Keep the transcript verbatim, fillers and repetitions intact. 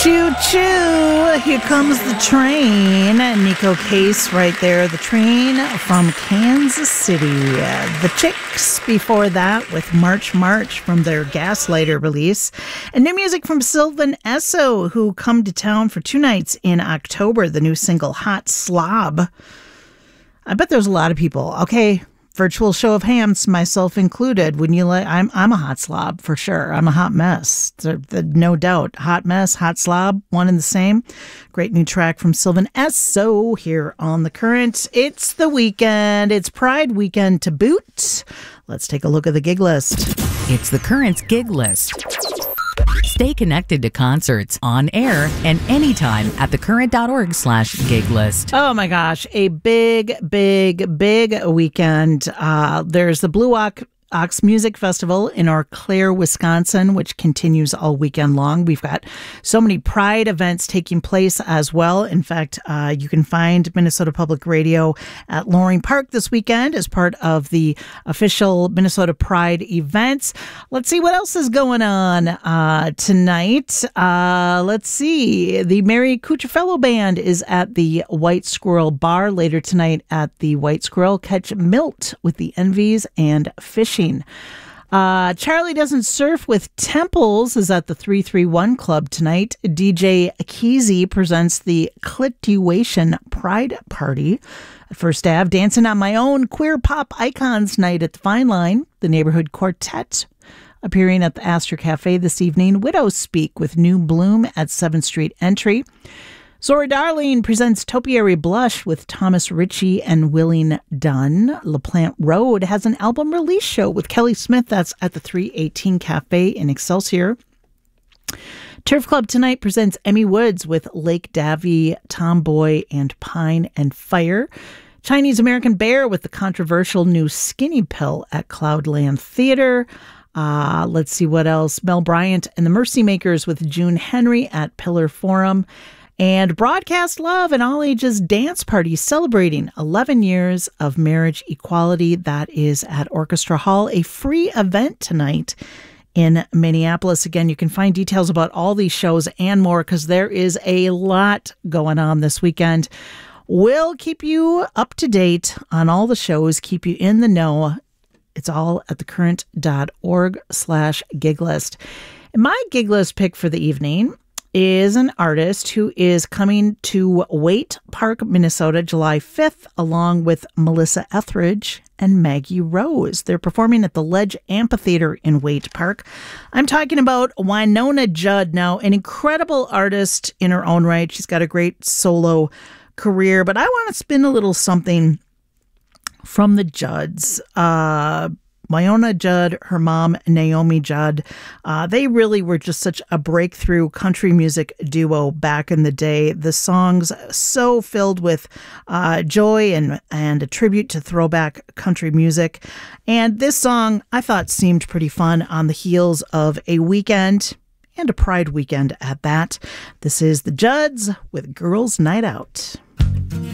Choo choo, here comes the train. Nico Case right there, the train from Kansas City. The Chicks before that with March March from their Gaslighter release. And new music from Sylvan Esso, who come to town for two nights in October, the new single Hot Slob. I bet there's a lot of people. Okay, virtual show of hands, myself included. Wouldn't you like? I'm I'm a hot slob for sure. I'm a hot mess, the, the, no doubt. Hot mess, hot slob, one and the same. Great new track from Sylvan Esso here on The Current. It's the weekend. It's Pride weekend to boot. Let's take a look at the gig list. It's The Current's gig list. Stay connected to concerts on air and anytime at thecurrent.org slash gig list. Oh my gosh, a big, big, big weekend. Uh, there's the Blue Ox, Ox Music Festival in Eau Claire, Wisconsin, which continues all weekend long. We've got so many Pride events taking place as well. In fact, uh, you can find Minnesota Public Radio at Loring Park this weekend as part of the official Minnesota Pride events. Let's see what else is going on uh, tonight. Uh, let's see. The Mary Cucciafello Band is at the White Squirrel Bar later tonight at the White Squirrel. Catch Milt with the Envies and Fishing. Uh, Charlie Doesn't Surf with Temples is at the three three one Club tonight. D J Keezy presents the Clituation Pride Party at First Ave. Dancing on My Own Queer Pop Icons Night at the Fine Line. The Neighborhood Quartet appearing at the Astor Cafe this evening. Widows Speak with New Bloom at seventh Street Entry. Zora Darling presents Topiary Blush with Thomas Ritchie and Willing Dunn. LaPlante Road has an album release show with Kelly Smith. That's at the three eighteen Cafe in Excelsior. Turf Club tonight presents Emmy Woods with Lake Davy, Tomboy, and Pine and Fire. Chinese American Bear with the controversial new Skinny Pill at Cloudland Theater. Uh, let's see what else. Mel Bryant and the Mercy Makers with June Henry at Pillar Forum. And Broadcast Love, an all-ages dance party celebrating eleven years of marriage equality. That is at Orchestra Hall, a free event tonight in Minneapolis. Again, you can find details about all these shows and more because there is a lot going on this weekend. We'll keep you up to date on all the shows, keep you in the know. It's all at thecurrent.org slash gig list. My gig list pick for the evening is an artist who is coming to Waite Park, Minnesota, July fifth, along with Melissa Etheridge and Maggie Rose. They're performing at the Ledge Amphitheater in Waite Park. I'm talking about Wynonna Judd. Now, an incredible artist in her own right. She's got a great solo career, but I want to spin a little something from the Judds. Uh, Wynonna Judd, her mom, Naomi Judd, uh, they really were just such a breakthrough country music duo back in the day. The songs so filled with uh, joy and, and a tribute to throwback country music. And this song, I thought, seemed pretty fun on the heels of a weekend, and a Pride weekend at that. This is the Judds with Girls' Night Out.